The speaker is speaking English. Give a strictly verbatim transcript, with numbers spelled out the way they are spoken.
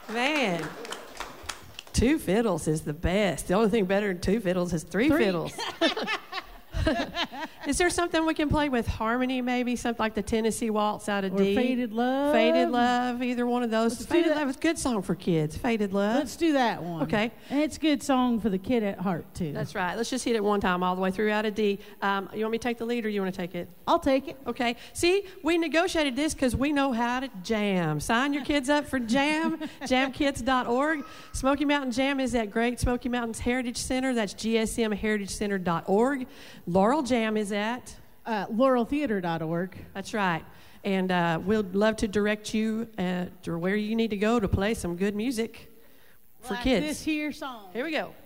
Man, two fiddles is the best. The only thing better than two fiddles is three, Three. fiddles. Is there something we can play with harmony, maybe? Something like the Tennessee Waltz out of Or D? Faded Love. Faded Love, either one of those. Let's do Faded that. Love is a good song for kids. Faded Love. Let's do that one. Okay. And it's a good song for the kid at heart, too. That's right. Let's just hit it one time all the way through out of D. Um, you want me to take the lead or you want to take it? I'll take it. Okay. See, we negotiated this because we know how to jam. Sign your kids up for jam, jam kids dot org. Smoky Mountain Jam is at Great Smoky Mountains Heritage Center. That's G S M heritage center dot org. Laurel Jam is at... Uh, laurel theater dot org. That's right. And uh, we'd love to direct you uh, to where you need to go to play some good music for like kids. This here song. Here we go.